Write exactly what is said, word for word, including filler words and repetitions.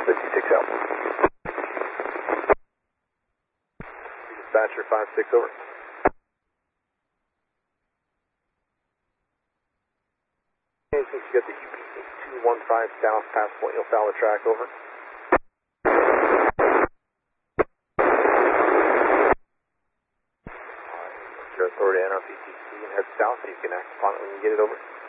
fifty-six out. Dispatcher five six over. Since you got the U P eight two one five south past Point Hill Fowler track, over. Your authority N R P T C and head south so you can act upon it when you get it, over.